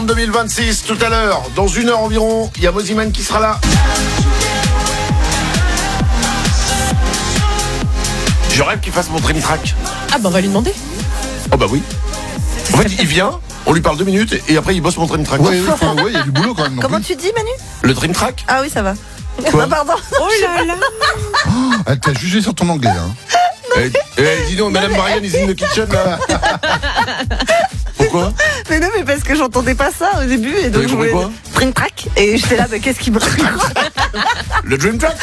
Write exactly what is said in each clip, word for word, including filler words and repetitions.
deux mille vingt-six tout à l'heure, dans une heure environ, il y a Mosiman qui sera là. Je rêve qu'il fasse mon dream track. Ah bah on va lui demander. Oh bah oui. En fait, il vient, on lui parle deux minutes et après il bosse mon dream track. Oui, oui, enfin, ouais, il y a du boulot quand même. Comment tu dis, Manu? Le dream track? Ah oui, ça va. Quoi? Ah, pardon. Oh là là. Oh, elle t'a jugé sur ton anglais. Hein. Eh, eh, dis donc, Madame Marianne is in the kitchen là. Pourquoi? Mais non, mais parce que j'entendais pas ça au début et donc T'avais je compris voulais quoi? Dream Track et j'étais là, mais qu'est-ce qui me Le dream track?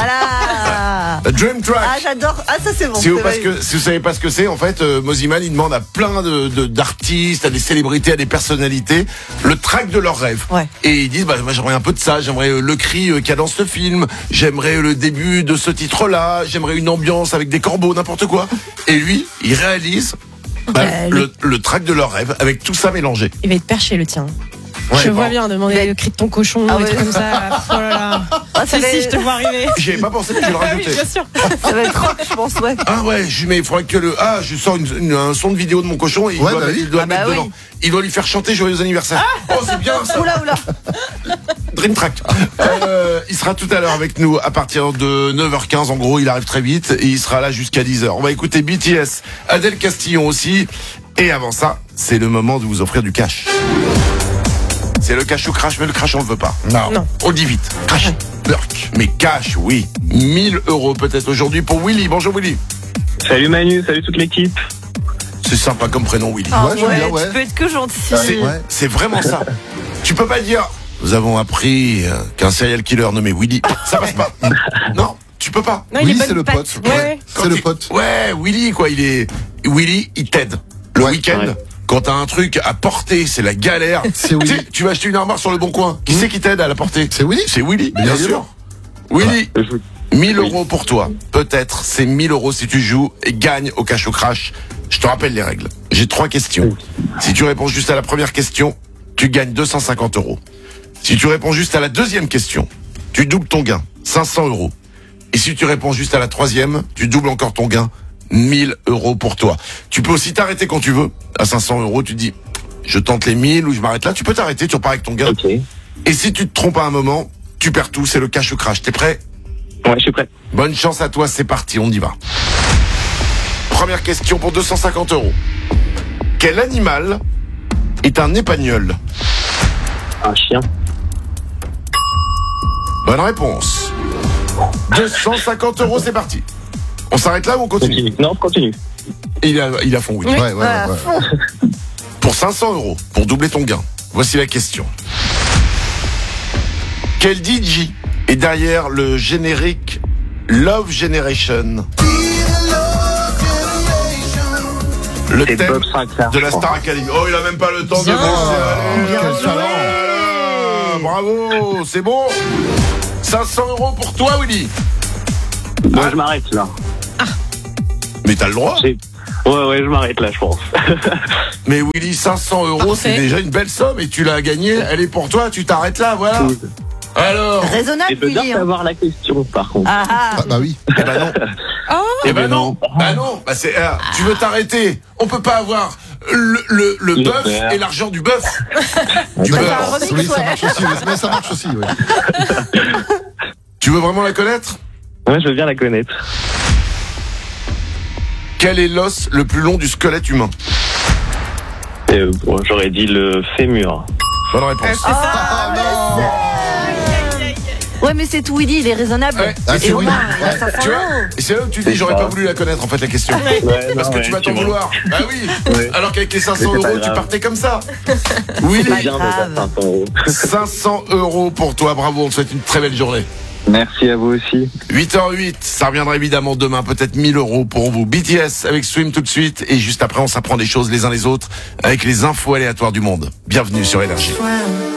Voilà. Le dream track. Ah, j'adore. Ah, ça c'est bon. Si vous, c'est parce vrai. que, si vous savez pas ce que c'est, en fait, euh, Mosiman, il demande à plein de, de, d'artistes, à des célébrités, à des personnalités, le track de leurs rêves. Ouais. Et ils disent, bah, moi, j'aimerais un peu de ça, j'aimerais euh, le cri euh, qu'il y a dans ce film, j'aimerais le début de ce titre-là, j'aimerais une ambiance avec des corbeaux, n'importe quoi. Et lui, il réalise bah, Euh, le, le track de leurs rêves avec tout ça mélangé. Il va être perché le tien. Ouais, je bon. vois bien demander le cri de ton cochon Ah et ouais. tout comme ça. Oh là là. Ah, ça Si, va si, être- je te vois arriver. J'y avais pas pensé, mais je vais le Ah oui, rajouter. bien sûr. Ça va être rock, je pense, ouais. Ah ouais, je, mais il faudrait que le. Ah, je sors une, une- un son de vidéo de mon cochon et il Ouais, doit, bah oui. il doit Ah le mettre bah oui. dedans. Il doit lui faire chanter Joyeux anniversaire. Oh, c'est bien ça. Oula, oula. Dream Track. Euh, il sera tout à l'heure avec nous à partir de neuf heures quinze. En gros, il arrive très vite et il sera là jusqu'à dix heures. On va écouter B T S, Adèle Castillon aussi. Et avant ça, c'est le moment de vous offrir du cash. C'est le cash ou crash, mais le crash on le veut pas. Non. Non. On le dit vite. Crash, burk. Mais cash, oui. mille euros peut-être aujourd'hui pour Willy. Bonjour Willy. Salut Manu, salut toute l'équipe. C'est sympa comme prénom Willy. Ah Ouais, j'aime bien, ouais. Tu peux être que gentil. C'est, Ouais. c'est vraiment ça. Tu peux pas dire nous avons appris euh, qu'un serial killer nommé Willy. Ça passe pas. Non, tu peux pas. Non, il Willy, est c'est bonne le patte. pote. Ouais, ouais. Quand C'est le il- pote. Ouais, Willy quoi, il est Willy, il t'aide. Le Ouais. week-end, Ouais. quand t'as un truc à porter, c'est la galère. C'est Willy. Tu sais, tu vas acheter une armoire sur le bon coin. Qui c'est qui t'aide à la porter? C'est Willy. C'est Willy, Bien bien sûr. sûr. Willy, Je- mille Oui. euros pour toi. Peut-être, c'est mille euros si tu joues et gagne au cash au crash. Je te rappelle les règles. J'ai trois questions. Si tu réponds juste à la première question, tu gagnes deux cent cinquante euros. Si tu réponds juste à la deuxième question, tu doubles ton gain, cinq cents euros. Et si tu réponds juste à la troisième, tu doubles encore ton gain, mille euros pour toi. Tu peux aussi t'arrêter quand tu veux. À cinq cents euros, tu dis, je tente les mille ou je m'arrête là. Tu peux t'arrêter, tu repars avec ton gain. Ok. Et si tu te trompes à un moment, tu perds tout, c'est le cash ou crash. T'es prêt? Ouais, je suis prêt. Bonne chance à toi, c'est parti, on y va. Première question pour deux cent cinquante euros. Quel animal est un épagnol? Un chien. Bonne réponse. deux cent cinquante euros, c'est parti. On s'arrête là ou on continue? Continue. Non, continue. Il a, il a fond, oui. Ouais, ouais, ouais. Voilà, ouais. fond. Pour cinq cents euros, pour doubler ton gain, voici la question. Quel D J est derrière le générique Love Generation? Le C'est thème Bob Sinclair. de la Star Academy. Oh, il a même pas le temps de Bien. penser. Allez, Quel allez, talent. allez, bravo, c'est bon. cinq cents euros pour toi, Willy. Moi, je m'arrête là. Mais t'as le droit. J'ai- Ouais, ouais, je m'arrête là, je pense. Mais Willy, cinq cents euros, Parfait. c'est déjà une belle somme et tu l'as gagnée. Elle est pour toi, tu t'arrêtes là, voilà. Alors, Raisonnable, J'ai besoin Willy. hein. d'avoir la question, par contre. Ah, ah. Ah, bah oui. eh ben non. Oh, Eh ben ben non. non. Bah non. Bah c'est. ah, tu veux t'arrêter? On peut pas avoir le le, le Le bœuf beurre. et l'argent du bœuf. Du Bah, beurre. c'est un remix, Oui, ça ouais. marche aussi. ouais. Mais ça marche aussi, ouais. Tu veux vraiment la connaître? Ouais, je veux bien la connaître. Quel est l'os le plus long du squelette humain? Euh, bon, j'aurais dit le fémur. Bonne réponse. Ah, mais c'est- Ouais, mais c'est tout, Willy, il est raisonnable. Ouais. Ah, Et c'est au Willy. moins, il a Ouais. cinq cents Tu vois? euros. Et c'est là où tu dis j'aurais pas voulu la connaître en fait la question. Ouais, Parce non, que ouais, tu vas t'en vois. vouloir. Bah oui. Ouais. Alors qu'avec les cinq cents Mais c'est pas euros, tu grave. partais comme ça. C'est Willy, pas Bien, grave. déjà, cinq cents euros. cinq cents euros pour toi. Bravo, on te souhaite une très belle journée. Merci à vous aussi. huit heures huit, ça reviendra évidemment demain, peut-être mille euros pour vous. B T S avec Swim tout de suite. Et juste après, on s'apprend des choses les uns les autres avec les infos aléatoires du monde. Bienvenue sur Énergie. Swim.